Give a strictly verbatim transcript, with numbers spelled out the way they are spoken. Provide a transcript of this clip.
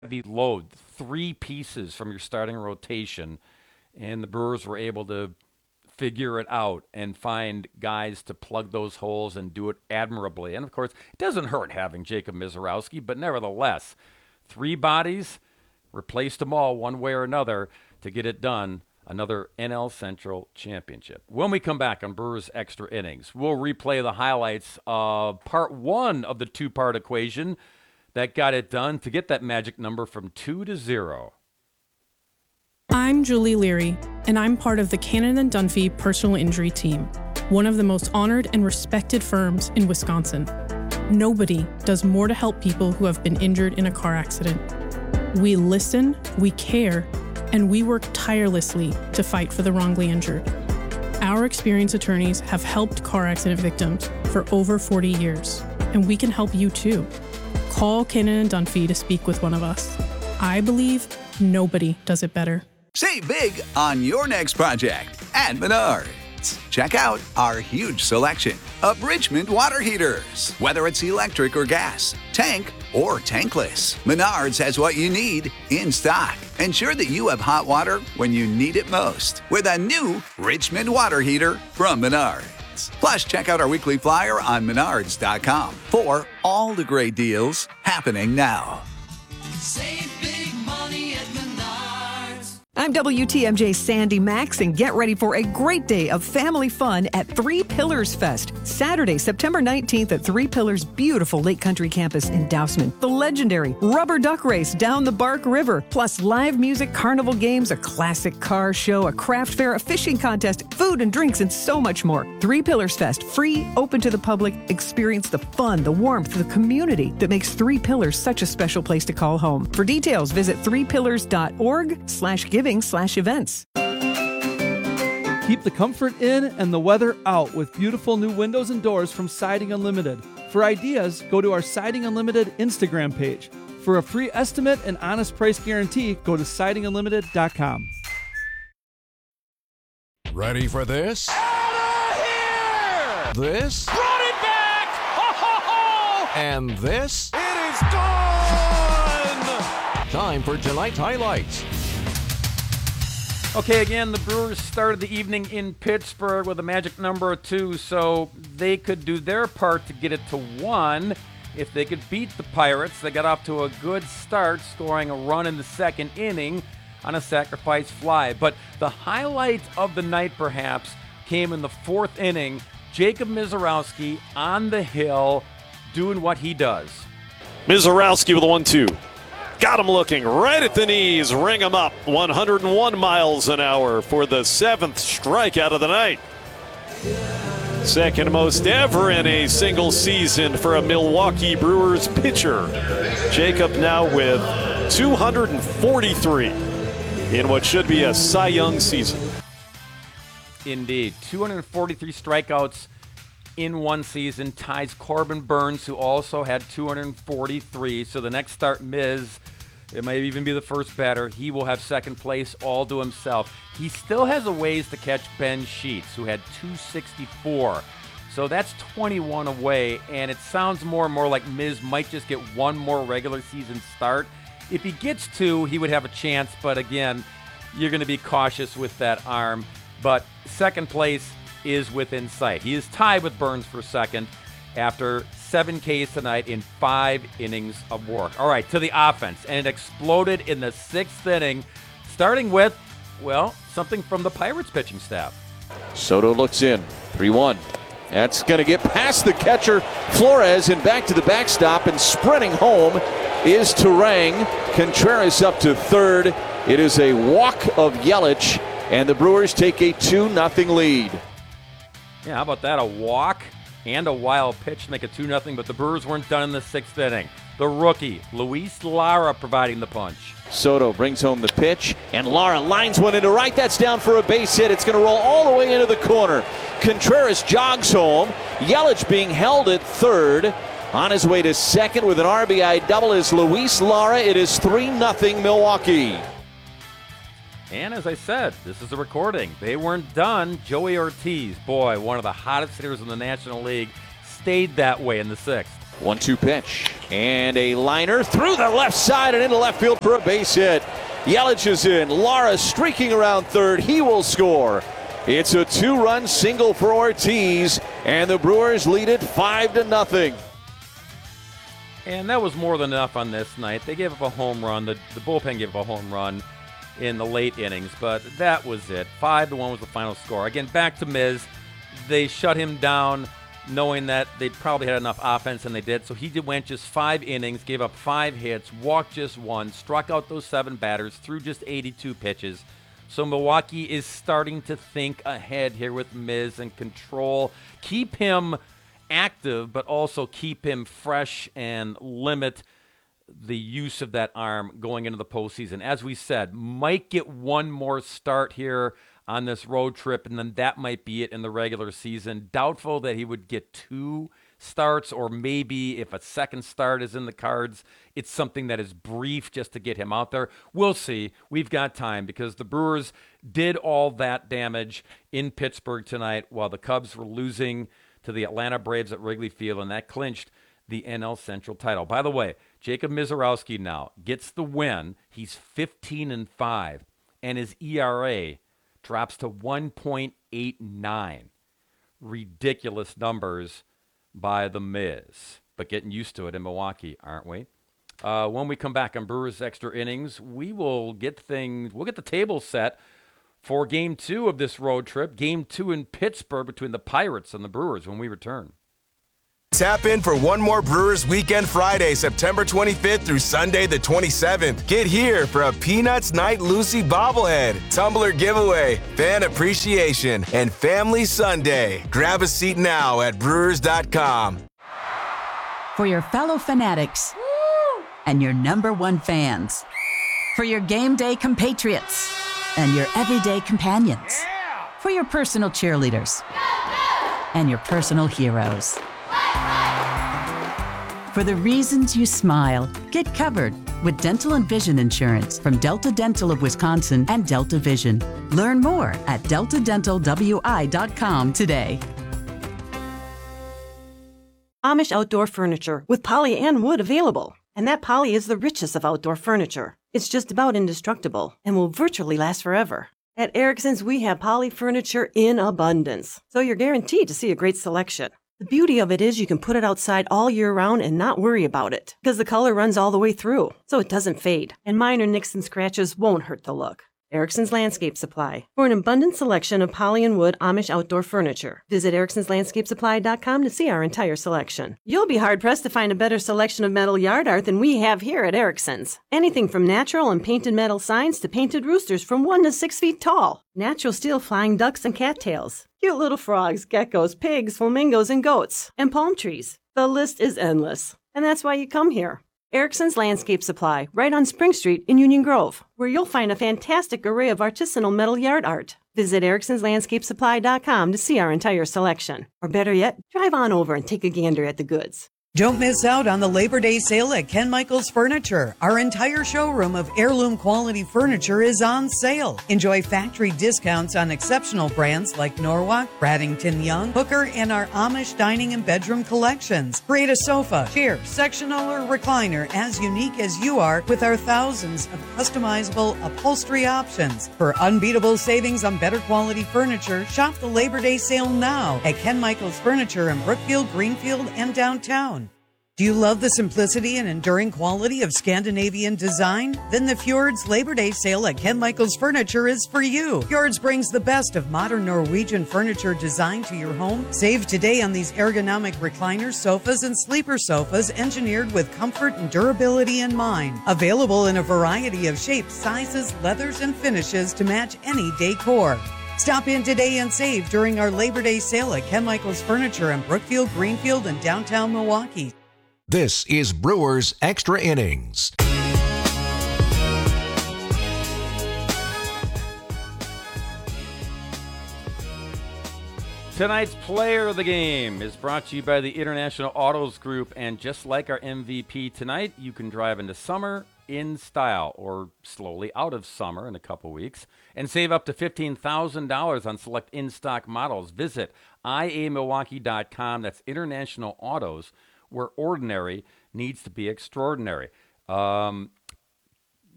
heavy load, three pieces from your starting rotation, and the Brewers were able to figure it out and find guys to plug those holes and do it admirably. And of course, it doesn't hurt having Jacob Misiorowski, but nevertheless, three bodies replaced them all one way or another to get it done. Another N L Central championship. When we come back on Brewers Extra Innings, we'll replay the highlights of part one of the two-part equation that got it done to get that magic number from two to zero. I'm Julie Leary, and I'm part of the Cannon and Dunphy Personal Injury Team, one of the most honored and respected firms in Wisconsin. Nobody does more to help people who have been injured in a car accident. We listen, we care, and we work tirelessly to fight for the wrongly injured. Our experienced attorneys have helped car accident victims for over forty years, and we can help you too. Call Cannon and Dunphy to speak with one of us. I believe nobody does it better. Save big on your next project at Menards. Check out our huge selection of Richmond water heaters. Whether it's electric or gas, tank or tankless, Menards has what you need in stock. Ensure that you have hot water when you need it most with a new Richmond water heater from Menards. Plus, check out our weekly flyer on menards dot com for all the great deals happening now. Save big money at Menards. I'm W T M J Sandy Max, and get ready for a great day of family fun at Three Pillars Fest. Saturday, September nineteenth at Three Pillars' beautiful Lake Country campus in Dousman. The legendary Rubber Duck Race down the Bark River, plus live music, carnival games, a classic car show, a craft fair, a fishing contest, food and drinks, and so much more. Three Pillars Fest, free, open to the public. Experience the fun, the warmth, the community that makes Three Pillars such a special place to call home. For details, visit three pillars dot org slash giving slash events. Keep the comfort in and the weather out with beautiful new windows and doors from Siding Unlimited. For ideas, go to our Siding Unlimited Instagram page. For a free estimate and honest price guarantee, go to siding unlimited dot com. Ready for this? Out of here! This? Brought it back! Ho, ho, ho! And this? It is done! Time for tonight's highlights. Okay, again, the Brewers started the evening in Pittsburgh with a magic number of two, so they could do their part to get it to one. If they could beat the Pirates, they got off to a good start, scoring a run in the second inning on a sacrifice fly. But the highlight of the night, perhaps, came in the fourth inning. Jacob Misiorowski on the hill doing what he does. Misiorowski with a one two. Got him looking right at the knees. Ring him up. one hundred one miles an hour for the seventh strikeout of the night. Second most ever in a single season for a Milwaukee Brewers pitcher. Jacob now with two hundred forty-three in what should be a Cy Young season. Indeed. two hundred forty-three strikeouts in one season, ties Corbin Burns, who also had two hundred forty-three. So the next start, Miz, it might even be the first batter. He will have second place all to himself. He still has a ways to catch Ben Sheets, who had two sixty-four. So that's twenty-one away, and it sounds more and more like Miz might just get one more regular season start. If he gets two, he would have a chance, but again, you're going to be cautious with that arm. But second place is within sight. He is tied with Burns for second after seven Ks tonight in five innings of work. All right, to the offense, and it exploded in the sixth inning, starting with, well, something from the Pirates pitching staff. Soto looks in, three one. That's going to get past the catcher, Flores, and back to the backstop, and sprinting home is Turang. Contreras up to third. It is a walk of Yelich, and the Brewers take a two nothing lead. Yeah, how about that? A walk and a wild pitch to make it two nothing, but the Brewers weren't done in the sixth inning. The rookie, Luis Lara, providing the punch. Soto brings home the pitch, and Lara lines one into right. That's down for a base hit. It's going to roll all the way into the corner. Contreras jogs home. Yelich being held at third. On his way to second with an R B I double is Luis Lara. It is three nothing Milwaukee. And as I said, this is a recording. They weren't done. Joey Ortiz, boy, one of the hottest hitters in the National League, stayed that way in the sixth. one two pitch. And a liner through the left side and into left field for a base hit. Yelich is in. Lara streaking around third. He will score. It's a two-run single for Ortiz, and the Brewers lead it five to nothing. And that was more than enough on this night. They gave up a home run. The, the bullpen gave up a home run in the late innings, but that was it. Five to one was the final score. Again, back to Miz. They shut him down, knowing that they probably had enough offense, and they did. So he did, went just five innings, gave up five hits, walked just one, struck out those seven batters, threw just eighty-two pitches. So Milwaukee is starting to think ahead here with Miz and control. Keep him active, but also keep him fresh and limit the use of that arm going into the postseason. As we said, might get one more start here on this road trip, and then that might be it in the regular season. Doubtful that he would get two starts, or maybe if a second start is in the cards, it's something that is brief just to get him out there. We'll see. We've got time because the Brewers did all that damage in Pittsburgh tonight while the Cubs were losing to the Atlanta Braves at Wrigley Field, and that clinched the N L Central title. By the way, Jacob Misiorowski now gets the win. He's fifteen and five, and his E R A drops to one point eight nine. Ridiculous numbers by the Miz, but getting used to it in Milwaukee, aren't we? Uh, when we come back on Brewers Extra Innings, we will get things, we'll get the table set for game two of this road trip, game two in Pittsburgh between the Pirates and the Brewers when we return. Tap in for one more Brewers Weekend Friday, September twenty-fifth through Sunday the twenty-seventh. Get here for a Peanuts Night Lucy bobblehead, tumbler giveaway, fan appreciation, and family Sunday. Grab a seat now at brewers dot com. For your fellow fanatics Woo! And your number one fans. For your game day compatriots and your everyday companions. Yeah! For your personal cheerleaders go, go! And your personal heroes. For the reasons you smile, get covered with dental and vision insurance from Delta Dental of Wisconsin and Delta Vision. Learn more at delta dental w i dot com today. Amish outdoor furniture with poly and wood available. And that poly is the richest of outdoor furniture. It's just about indestructible and will virtually last forever. At Erickson's, we have poly furniture in abundance, so you're guaranteed to see a great selection. The beauty of it is you can put it outside all year round and not worry about it, because the color runs all the way through, so it doesn't fade, and minor nicks and scratches won't hurt the look. Erickson's Landscape Supply. For an abundant selection of poly and wood Amish outdoor furniture, visit ericksons landscape supply dot com to see our entire selection. You'll be hard-pressed to find a better selection of metal yard art than we have here at Erickson's. Anything from natural and painted metal signs to painted roosters from one to six feet tall. Natural steel flying ducks and cattails. Cute little frogs, geckos, pigs, flamingos, and goats. And palm trees. The list is endless. And that's why you come here. Erickson's Landscape Supply, right on Spring Street in Union Grove, where you'll find a fantastic array of artisanal metal yard art. Visit ericksons landscape supply dot com to see our entire selection. Or better yet, drive on over and take a gander at the goods. Don't miss out on the Labor Day sale at Ken Michaels Furniture. Our entire showroom of heirloom quality furniture is on sale. Enjoy factory discounts on exceptional brands like Norwalk, Bradington Young, Hooker, and our Amish dining and bedroom collections. Create a sofa, chair, sectional, or recliner as unique as you are with our thousands of customizable upholstery options. For unbeatable savings on better quality furniture, shop the Labor Day sale now at Ken Michaels Furniture in Brookfield, Greenfield, and downtown. Do you love the simplicity and enduring quality of Scandinavian design? Then the Fjords Labor Day sale at Ken Michaels Furniture is for you. Fjords brings the best of modern Norwegian furniture design to your home. Save today on these ergonomic recliners, sofas, and sleeper sofas engineered with comfort and durability in mind. Available in a variety of shapes, sizes, leathers, and finishes to match any decor. Stop in today and save during our Labor Day sale at Ken Michaels Furniture in Brookfield, Greenfield, and downtown Milwaukee. This is Brewers Extra Innings. Tonight's player of the game is brought to you by the International Autos Group, and just like our M V P tonight, you can drive into summer in style, or slowly out of summer in a couple weeks, and save up to fifteen thousand dollars on select in-stock models. Visit I A Milwaukee dot com. That's International Autos where ordinary needs to be extraordinary. Um,